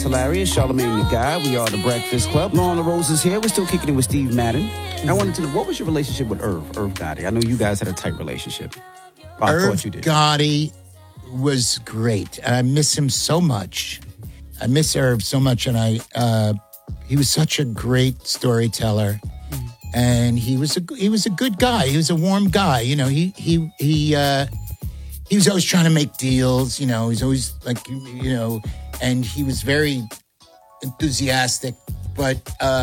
Hilarious, Charlamagne the Guy. We are the Breakfast Club. Lauren LaRose is here. We're still kicking it with Steve Madden. I wanted to know, what was your relationship with Irv Gotti? I know you guys had a tight relationship. I thought you did. Gotti was great. And I miss him so much. I miss Irv so much. And he was such a great storyteller. And he was a good guy. He was a warm guy. You know, he was always trying to make deals. You know, he's always like, you know, and he was very enthusiastic, but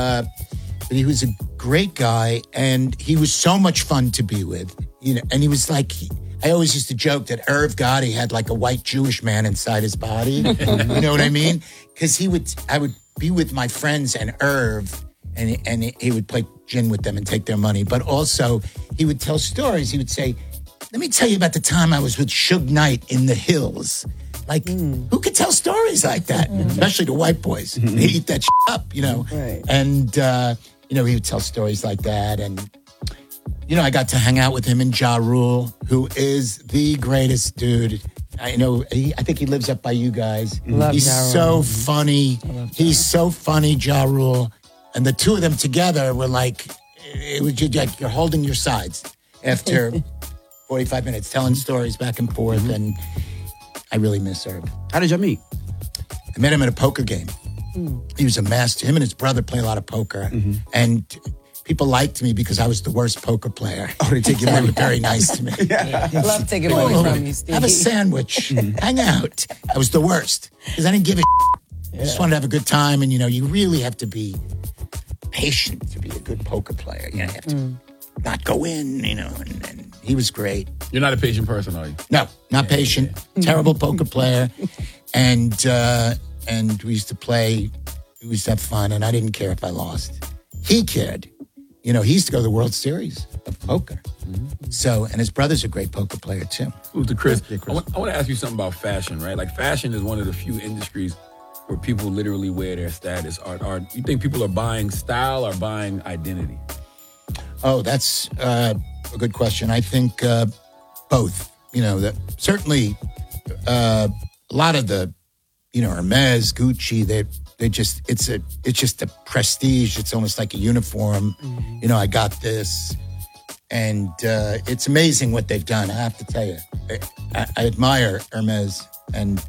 he was a great guy, and he was so much fun to be with. You know, and he was like, I always used to joke that Irv Gotti had like a white Jewish man inside his body. You know what I mean? Because I would be with my friends and Irv, and he would play gin with them and take their money. But also, he would tell stories. He would say, let me tell you about the time I was with Suge Knight in the hills. Like, who could tell stories like that? Especially the white boys. They eat that up, you know. Right. And, you know, he would tell stories like that. And, you know, I got to hang out with him and Ja Rule, who is the greatest dude. I know, I think he lives up by you guys. He's so funny. He's so funny, Ja Rule. And the two of them together were like, it was just like you're holding your sides after 45 minutes, telling stories back and forth. And I really miss Irv. How did y'all meet? I met him at a poker game. He was a master. Him and his brother play a lot of poker. And people liked me because I was the worst poker player. Oh, they take you away. They were very nice to me. I love taking money from you, Steve. Have a sandwich. Hang out. I was the worst because I didn't give a I just wanted to have a good time. And, you know, you really have to be patient to be a good poker player. You know, you have to not go in, you know, and he was great. You're not a patient person, are you? No, not patient. Terrible poker player. And we used to play, we used to have fun, and I didn't care if I lost. He cared. You know, he used to go to the World Series of poker. So, and his brother's a great poker player, too. Ooh, to Chris, I want to ask you something about fashion, right? Like, fashion is one of the few industries where people literally wear their status. You think people are buying style or buying identity? Oh, that's a good question. I think both. You know, certainly a lot of the, you know, Hermes, Gucci, they just it's just a prestige. It's almost like a uniform. You know, I got this, and it's amazing what they've done. I have to tell you, I admire Hermes, and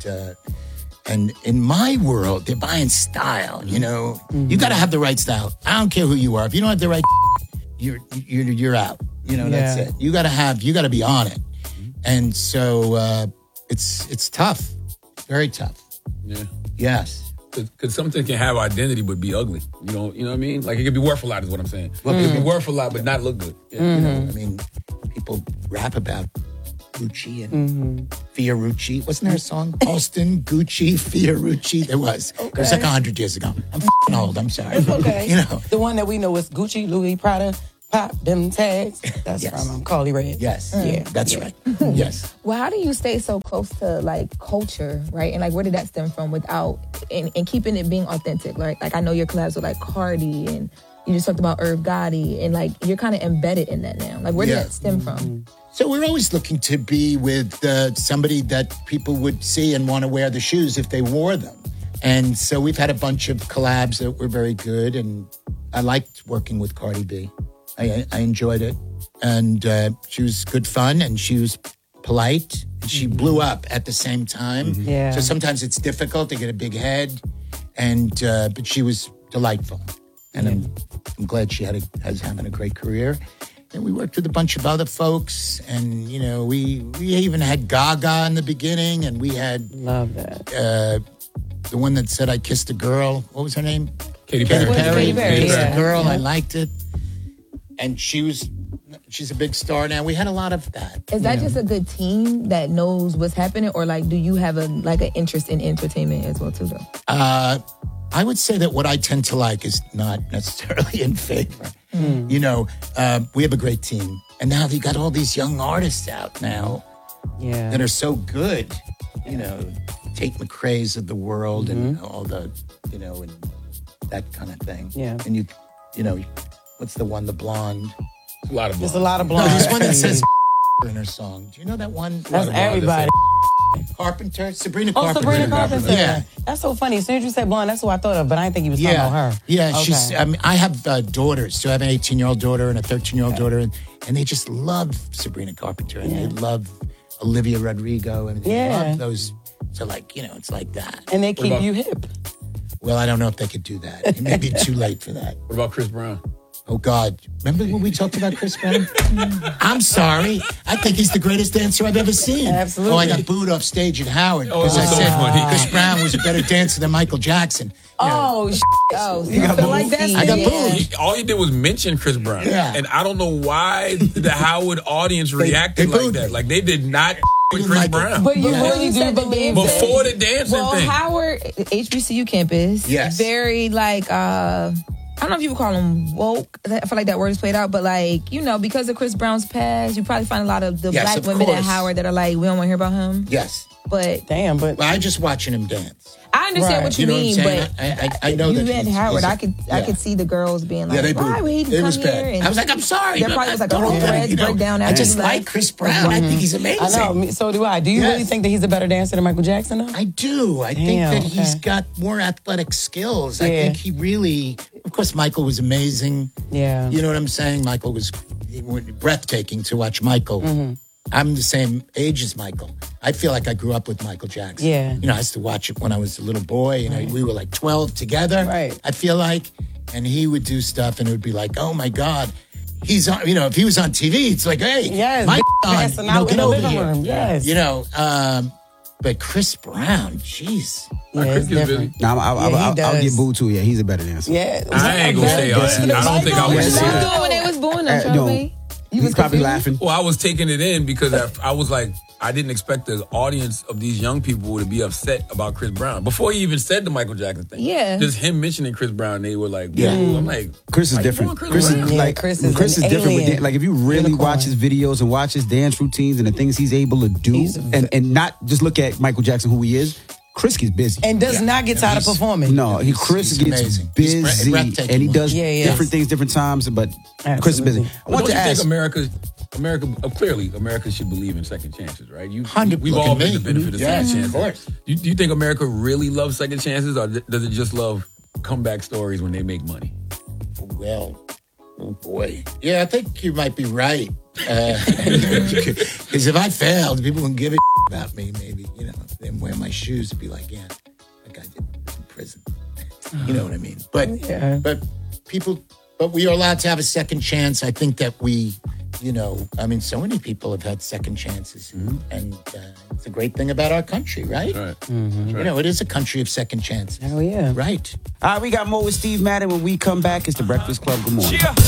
in my world, they're buying style. You know, you got to have the right style. I don't care who you are. If you don't have the right, you're out. You know, that's it. You got to be on it. And so it's tough, very tough. Yeah. Yes. Because something can have identity but be ugly. You know what I mean? Like, it could be worth a lot is what I'm saying. Well, it could be worth a lot but not look good. Yeah. You know, I mean, people rap about Gucci and Fiorucci. Wasn't there a song? Austin, Gucci, Fiorucci. There was. Okay. It was like 100 years ago. I'm f***ing old. I'm sorry. It's okay. You know. The one that we know is Gucci, Louis, Prada, Pop, them tags. That's from Carly Rae. Yes. Yeah. That's right. Yes. Well, how do you stay so close to like culture, right? And like, where did that stem from without and keeping it being authentic? Like I know your collabs with like Cardi, and you just talked about Irv Gotti, and like you're kind of embedded in that now. Like, where did that stem from? So we're always looking to be with somebody that people would see and want to wear the shoes if they wore them. And so we've had a bunch of collabs that were very good, and I liked working with Cardi B. I enjoyed it, and she was good fun, and she was polite, and she blew up at the same time. Yeah. So sometimes it's difficult to get a big head, and but she was delightful, and I'm glad she has having a great career. And we worked with a bunch of other folks, and you know we even had Gaga in the beginning, and we had love that the one that said I kissed a girl. What was her name? Katy Perry. Kissed a girl. I liked it. And she's a big star now. We had a lot of that. Is that just a good team that knows what's happening, or like do you have an interest in entertainment as well too, though? I would say that what I tend to like is not necessarily in favor. You know, we have a great team, and now you got all these young artists out now that are so good. You know, Tate McRae's of the world, and all the, you know, and that kind of thing. Yeah, and you know. What's the one, the blonde? A lot of blonde. There's a lot of blonde. There's one that says in her song. Do you know that one? That's everybody. Carpenter, Sabrina Oh, Carpenter. Sabrina Carpenter. Yeah. That's so funny. As soon as you said blonde, that's who I thought of, but I didn't think he was talking about her. Yeah, Okay. she's. I have daughters. So I have an 18-year-old daughter and a 13-year-old daughter, and they just love Sabrina Carpenter, and they love Olivia Rodrigo, and they love those. So it's like that. And they keep about- you hip. Well, I don't know if they could do that. It may be too late for that. What about Chris Brown? Oh, God. Remember when we talked about Chris Brown? I'm sorry. I think he's the greatest dancer I've ever seen. Absolutely. Oh, I got booed off stage at Howard Oh, because I that's so said funny. Chris Brown was a better dancer than Michael Jackson. Oh, Oh, You got feel booed? like that's I got yeah. booed. All he did was mention Chris Brown. Yeah. And I don't know why the Howard audience reacted they like booed that. me. Like they did not with Chris Michael. Brown. But you Yeah. really You do said the believe dancing. that. Before the dancing Well, thing. Howard, HBCU campus. Yes. Very I don't know if you would call him woke. I feel like that word is played out, but because of Chris Brown's past, you probably find a lot of the Yes, black of women at course. Howard that are like, we don't want to hear about him. Yes. But Damn, but Well, I just watching him dance. I understand Right. what you You know what I'm mean, saying? but I know you that at he's- Howard, he's a- I could see the girls being like, Yeah, they why booed. would he It come was here? bad. And I was like, I'm sorry. There probably was like a Don't whole do that, thread break down I after just you like left. Chris Brown. I think he's amazing. I know. So do I. Do you really Yes. think that he's a better dancer than Michael Jackson, though? I do. I think Damn, that he's okay. got more athletic skills. I Yeah. think he really, of course, Michael was amazing. Yeah. You know what I'm saying? Michael was breathtaking to watch Michael. I'm the same age as Michael. I feel like I grew up with Michael Jackson. Yeah. I used to watch it when I was a little boy. We were like 12 together. Right. I feel like. And he would do stuff and it would be like, oh my God. He's on, if he was on TV, it's like, hey, Yes, Mike's on. passing out in Get the over living here. room. Yes. But Chris Brown, jeez. Yeah, Chris it's gets different. busy. Now, Yeah, he I'll does. get booed too. Yeah, he's a better dancer. Yeah. I ain't gonna say I don't think I What would was say you that. doing when they was booing him, No, Charlie? You he's was probably confused? laughing. Well, I was taking it in because I was like, I didn't expect the audience of these young people to be upset about Chris Brown. Before he even said the Michael Jackson thing. Yeah. Just him mentioning Chris Brown, they were like, Yeah. "Ooh." I'm like, Chris is why you different. doing Chris Brown? is Yeah, like Chris Chris is is an different. alien. Like if you really Unicorn. watch his videos and watch his dance routines and the things he's able to do, He's and not just look at Michael Jackson who he is. Chris gets busy. And does not get tired of he's- performing. No, Chris he's gets amazing. He's busy, breathtaking. and he does Yeah, yeah. different things, different times. But Chris is busy. Absolutely. I want Don't to you think ask. clearly America should believe in second chances, right? We've 100% all look at been the me. benefit of Yes, second of chances. course. Do you think America really loves second chances, or does it just love comeback stories when they make money? Well, oh boy. Yeah, I think you might be right. Because if I failed, people wouldn't give a about me, maybe. Then wear my shoes and be like, yeah, that guy did in prison. You know what I mean? But we are allowed to have a second chance. I think that so many people have had second chances. And it's a great thing about our country, right? Right. It is a country of second chances. Hell yeah. Right. All right, we got more with Steve Madden. When we come back, it's the Breakfast Club. Good morning. Yeah.